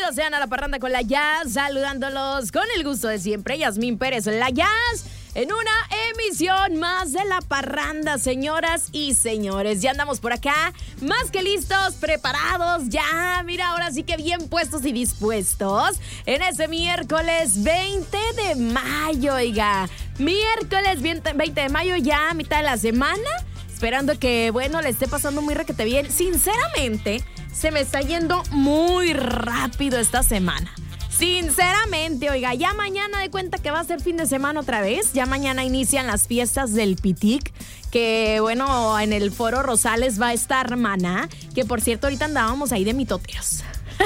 Bienvenidos sean a La Parranda con la Jazz, saludándolos con el gusto de siempre, Yasmín Pérez, la Jazz, en una emisión más de La Parranda, señoras y señores. Ya andamos por acá, más que listos, preparados, ya, mira, ahora sí que bien puestos y dispuestos en ese miércoles 20 de mayo, oiga, miércoles 20 de mayo, ya a mitad de la semana, esperando que, bueno, le esté pasando muy requete bien. Sinceramente, se me está yendo muy rápido esta semana. Sinceramente, oiga, ya mañana de cuenta que va a ser fin de semana otra vez. Ya mañana inician las fiestas del Pitic, que bueno, en el Foro Rosales va a estar Maná, que por cierto ahorita andábamos ahí de mitoteros.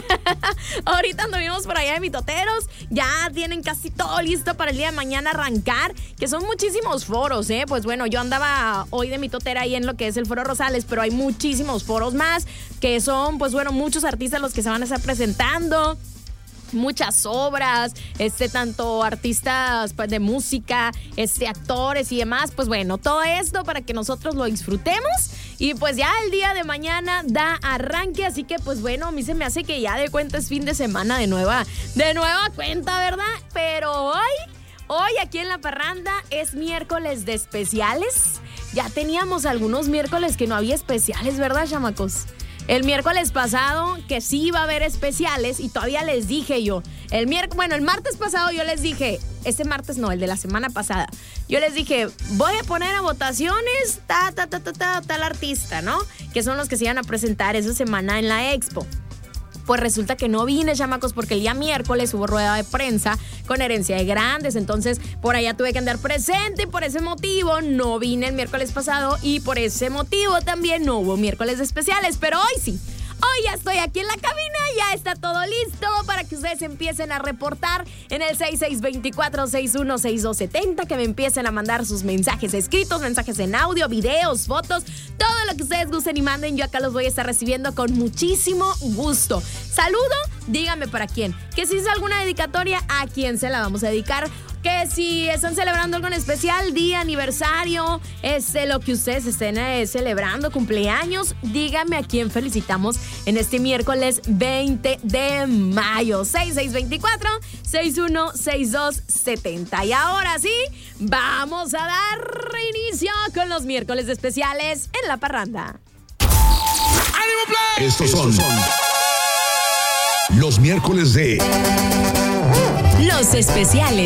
Ahorita anduvimos por allá de mitoteros. Ya tienen casi todo listo para el día de mañana arrancar, que son muchísimos foros, pues bueno, yo andaba hoy de mitotera ahí en lo que es el Foro Rosales, pero hay muchísimos foros más, que son, pues bueno, muchos artistas los que se van a estar presentando. Muchas obras, tanto artistas de música, actores y demás, pues bueno, todo esto para que nosotros lo disfrutemos y pues ya el día de mañana da arranque, así que pues bueno, a mí se me hace que ya de cuenta es fin de semana de nueva cuenta, ¿verdad? Pero hoy aquí en La Parranda es miércoles de especiales. Ya teníamos algunos miércoles que no había especiales, ¿verdad, chamacos? El miércoles pasado que sí iba a haber especiales y todavía les dije yo, el martes pasado yo les dije, este martes no, el de la semana pasada, yo les dije, voy a poner a votaciones tal artista, ¿no? Que son los que se iban a presentar esa semana en la expo. Pues resulta que no vine, chamacos, porque el día miércoles hubo rueda de prensa con Herencia de Grandes, entonces por allá tuve que andar presente y por ese motivo no vine el miércoles pasado y por ese motivo también no hubo miércoles especiales, pero hoy sí. Hoy ya estoy aquí en la cabina, ya está todo listo para que ustedes empiecen a reportar en el 6624-616270, que me empiecen a mandar sus mensajes escritos, mensajes en audio, videos, fotos, todo lo que ustedes gusten y manden. Yo acá los voy a estar recibiendo con muchísimo gusto. Saludo, díganme para quién. Que si es alguna dedicatoria, ¿a quién se la vamos a dedicar? Que si están celebrando algo en especial, día, aniversario, lo que ustedes estén celebrando, cumpleaños, díganme a quién felicitamos en este miércoles 20 de mayo. 6624-616270. Y ahora sí, vamos a dar inicio con los miércoles especiales en La Parranda. Estos son los miércoles de Los especiales.